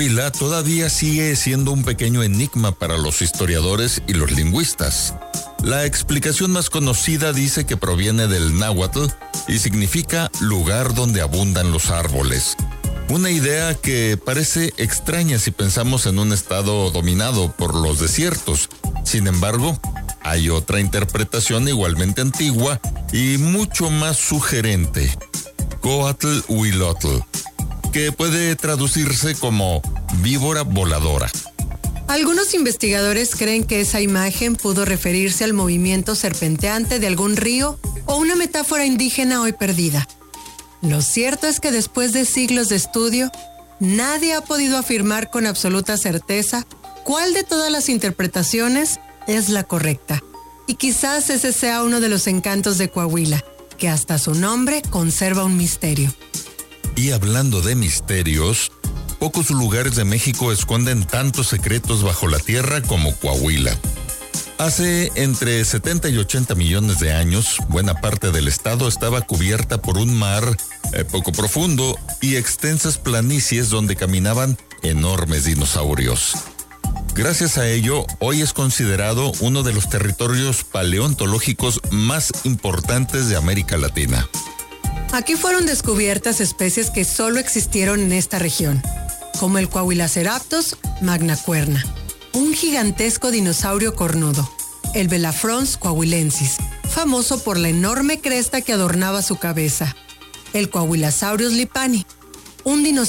Coahuila todavía sigue siendo un pequeño enigma para los historiadores y los lingüistas. La explicación más conocida dice que proviene del náhuatl y significa lugar donde abundan los árboles. Una idea que parece extraña si pensamos en un estado dominado por los desiertos. Sin embargo, hay otra interpretación igualmente antigua y mucho más sugerente, Coatl-Huilotl, que puede traducirse como víbora voladora. Algunos investigadores creen que esa imagen pudo referirse al movimiento serpenteante de algún río o una metáfora indígena hoy perdida. Lo cierto es que después de siglos de estudio, nadie ha podido afirmar con absoluta certeza cuál de todas las interpretaciones es la correcta. Y quizás ese sea uno de los encantos de Coahuila, que hasta su nombre conserva un misterio. Y hablando de misterios, pocos lugares de México esconden tantos secretos bajo la tierra como Coahuila. Hace entre 70 y 80 millones de años, buena parte del estado estaba cubierta por un mar poco profundo y extensas planicies donde caminaban enormes dinosaurios. Gracias a ello, hoy es considerado uno de los territorios paleontológicos más importantes de América Latina. Aquí fueron descubiertas especies que solo existieron en esta región, como el Coahuilaceraptus magnacuerna, un gigantesco dinosaurio cornudo, el Belafrons coahuilensis, famoso por la enorme cresta que adornaba su cabeza, el Coahuilasaurus lipani, un dinosaurio